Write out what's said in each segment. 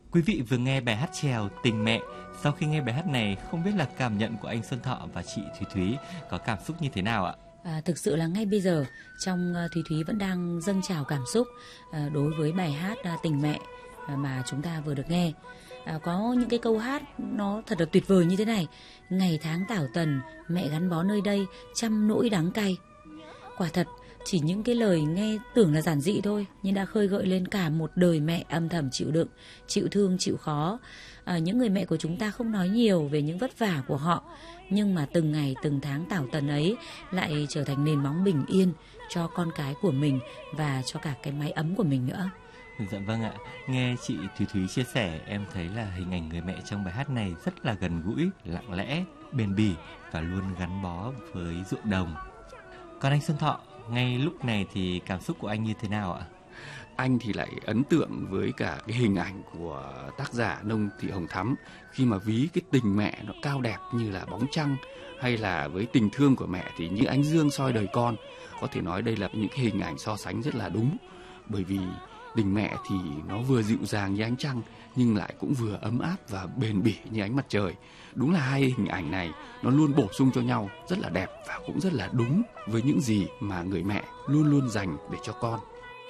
Quý vị vừa nghe bài hát chèo Tình Mẹ. Sau khi nghe bài hát này, không biết là cảm nhận của anh Xuân Thọ và chị Thúy Thúy có cảm xúc như thế nào ạ? Thực sự là ngay bây giờ trong Thúy Thúy vẫn đang dâng trào cảm xúc đối với bài hát Tình Mẹ mà chúng ta vừa được nghe. Có những cái câu hát nó thật là tuyệt vời như thế này: ngày tháng tảo tần, mẹ gắn bó nơi đây, trăm nỗi đắng cay. Quả thật, chỉ những cái lời nghe tưởng là giản dị thôi, nhưng đã khơi gợi lên cả một đời mẹ âm thầm chịu đựng, chịu thương, chịu khó. Những người mẹ của chúng ta không nói nhiều về những vất vả của họ, nhưng mà từng ngày, từng tháng tảo tần ấy lại trở thành nền móng bình yên cho con cái của mình và cho cả cái mái ấm của mình nữa. Dạ vâng ạ, nghe chị Thúy Thúy chia sẻ, em thấy là hình ảnh người mẹ trong bài hát này rất là gần gũi, lặng lẽ, bền bỉ và luôn gắn bó với ruộng đồng. Còn anh Xuân Thọ, ngay lúc này thì cảm xúc của anh như thế nào ạ? Anh thì lại ấn tượng với cả cái hình ảnh của tác giả Nông Thị Hồng Thắm khi mà ví cái tình mẹ nó cao đẹp như là bóng trăng, hay là với tình thương của mẹ thì như ánh dương soi đời con. Có thể nói đây là những cái hình ảnh so sánh rất là đúng, bởi vì tình mẹ thì nó vừa dịu dàng như ánh trăng nhưng lại cũng vừa ấm áp và bền bỉ như ánh mặt trời. Đúng là hai hình ảnh này nó luôn bổ sung cho nhau, rất là đẹp và cũng rất là đúng với những gì mà người mẹ luôn luôn dành để cho con.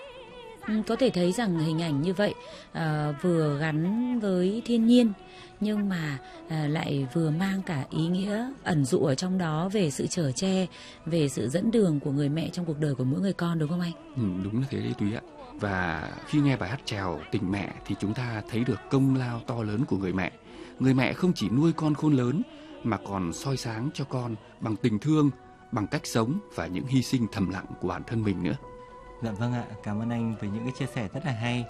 Có thể thấy rằng hình ảnh như vậy vừa gắn với thiên nhiên nhưng mà lại vừa mang cả ý nghĩa ẩn dụ ở trong đó về sự chở che, về sự dẫn đường của người mẹ trong cuộc đời của mỗi người con, đúng không anh? Đúng là thế đấy Túy ạ. Và khi nghe bài hát chèo Tình Mẹ thì chúng ta thấy được công lao to lớn của người mẹ. Người mẹ không chỉ nuôi con khôn lớn mà còn soi sáng cho con bằng tình thương, bằng cách sống và những hy sinh thầm lặng của bản thân mình nữa. Dạ vâng ạ, cảm ơn anh với những cái chia sẻ rất là hay.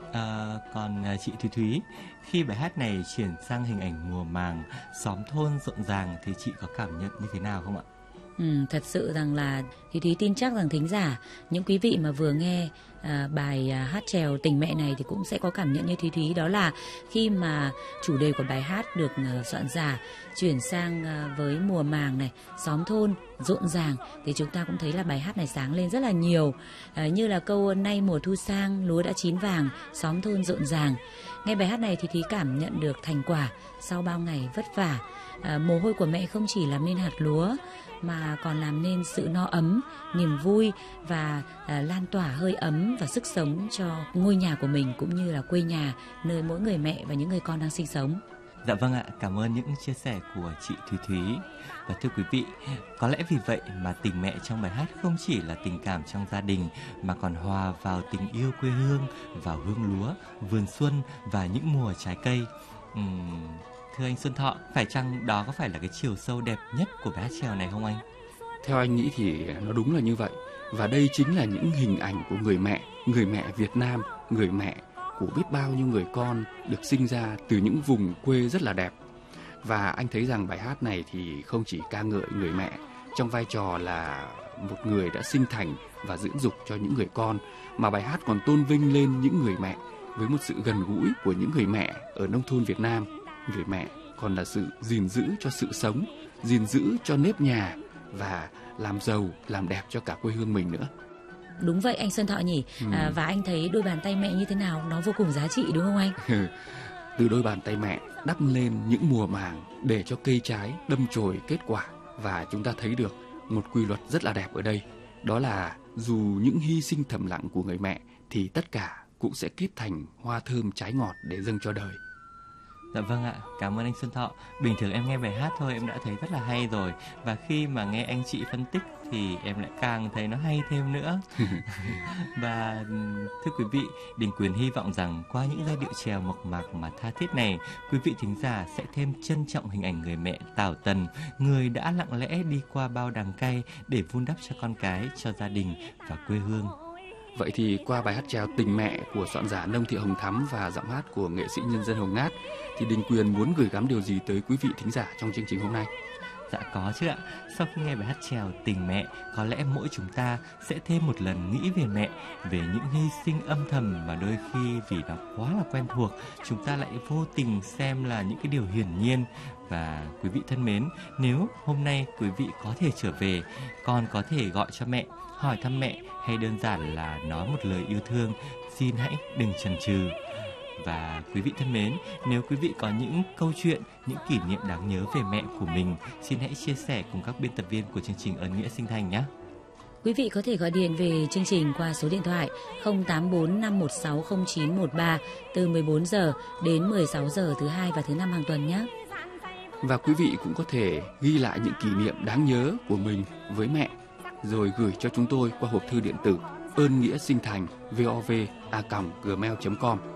Còn chị Thúy Thúy, khi bài hát này chuyển sang hình ảnh mùa màng, xóm thôn rộn ràng thì chị có cảm nhận như thế nào không ạ? Thật sự rằng là Thúy tin chắc rằng thính giả, những quý vị mà vừa nghe bài hát chèo Tình Mẹ này thì cũng sẽ có cảm nhận như Thúy. Đó là khi mà chủ đề của bài hát được soạn giả chuyển sang với mùa màng này, xóm thôn rộn ràng, thì chúng ta cũng thấy là bài hát này sáng lên rất là nhiều, như là câu nay mùa thu sang, lúa đã chín vàng, xóm thôn rộn ràng. Nghe bài hát này thì Thúy cảm nhận được thành quả sau bao ngày vất vả. Mồ hôi của mẹ không chỉ làm nên hạt lúa mà còn làm nên sự no ấm, niềm vui và lan tỏa hơi ấm và sức sống cho ngôi nhà của mình cũng như là quê nhà nơi mỗi người mẹ và những người con đang sinh sống. Dạ vâng ạ, cảm ơn những chia sẻ của chị Thúy Thúy. Và thưa quý vị, có lẽ vì vậy mà tình mẹ trong bài hát không chỉ là tình cảm trong gia đình mà còn hòa vào tình yêu quê hương, vào hương lúa, vườn xuân và những mùa trái cây. Thưa anh Xuân Thọ, phải chăng đó có phải là cái chiều sâu đẹp nhất của bài hát chèo này không anh? Theo anh nghĩ thì nó đúng là như vậy. Và đây chính là những hình ảnh của người mẹ Việt Nam, người mẹ của biết bao nhiêu người con được sinh ra từ những vùng quê rất là đẹp. Và anh thấy rằng bài hát này thì không chỉ ca ngợi người mẹ trong vai trò là một người đã sinh thành và dưỡng dục cho những người con, mà bài hát còn tôn vinh lên những người mẹ với một sự gần gũi của những người mẹ ở nông thôn Việt Nam. Người mẹ còn là sự gìn giữ cho sự sống, gìn giữ cho nếp nhà và làm giàu, làm đẹp cho cả quê hương mình nữa. Đúng vậy anh Xuân Thọ nhỉ. Và anh thấy đôi bàn tay mẹ như thế nào, nó vô cùng giá trị đúng không anh? Từ đôi bàn tay mẹ đắp lên những mùa màng để cho cây trái đâm chồi kết quả. Và chúng ta thấy được một quy luật rất là đẹp ở đây. Đó là dù những hy sinh thầm lặng của người mẹ thì tất cả cũng sẽ kết thành hoa thơm trái ngọt để dâng cho đời. Dạ vâng ạ, cảm ơn anh Xuân Thọ. Bình thường em nghe bài hát thôi em đã thấy rất là hay rồi. Và khi mà nghe anh chị phân tích thì em lại càng thấy nó hay thêm nữa. Và thưa quý vị, Đình Quyền hy vọng rằng qua những giai điệu chèo mộc mạc mà tha thiết này, quý vị thính giả sẽ thêm trân trọng hình ảnh người mẹ tảo tần, người đã lặng lẽ đi qua bao đắng cay để vun đắp cho con cái, cho gia đình và quê hương. Vậy thì qua bài hát chèo Tình Mẹ của soạn giả Nông Thị Hồng Thắm và giọng hát của nghệ sĩ nhân dân Hồng Ngát, thì Đình Quyền muốn gửi gắm điều gì tới quý vị thính giả trong chương trình hôm nay? Dạ có chứ ạ. Sau khi nghe bài hát chèo Tình Mẹ, có lẽ mỗi chúng ta sẽ thêm một lần nghĩ về mẹ, về những hy sinh âm thầm mà đôi khi vì nó quá là quen thuộc, chúng ta lại vô tình xem là những cái điều hiển nhiên. Và quý vị thân mến, nếu hôm nay quý vị có thể trở về, còn có thể gọi cho mẹ, hỏi thăm mẹ hay đơn giản là nói một lời yêu thương, xin hãy đừng chần chừ. Và quý vị thân mến, nếu quý vị có những câu chuyện, những kỷ niệm đáng nhớ về mẹ của mình, xin hãy chia sẻ cùng các biên tập viên của chương trình Ơn Nghĩa Sinh Thành nhé. Quý vị có thể gọi điện về chương trình qua số điện thoại 084 516 0913 từ 14 giờ đến 16 giờ thứ Hai và thứ Năm hàng tuần nhé. Và quý vị cũng có thể ghi lại những kỷ niệm đáng nhớ của mình với mẹ, rồi gửi cho chúng tôi qua hộp thư điện tử ơn nghĩa sinh thành vov@gmail.com.